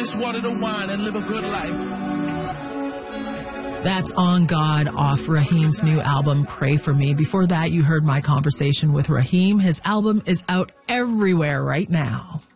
this water to wine and live a good life. That's On God off Raheem's new album, Pray For Me. Before that, you heard my conversation with Raheem. His album is out everywhere right now.